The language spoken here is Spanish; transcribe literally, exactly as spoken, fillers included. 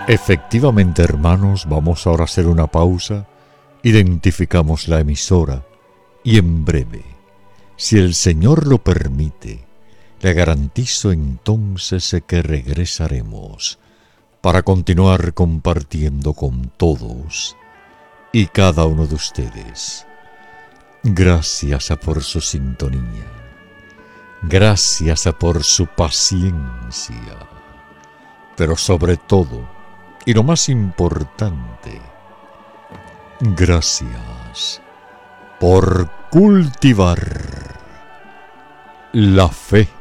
Efectivamente, hermanos, vamos ahora a hacer una pausa, identificamos la emisora y en breve, si el Señor lo permite, le garantizo entonces que regresaremos para continuar compartiendo con todos y cada uno de ustedes. Gracias por su sintonía, gracias por su paciencia, pero sobre todo, y lo más importante, gracias por cultivar la fe.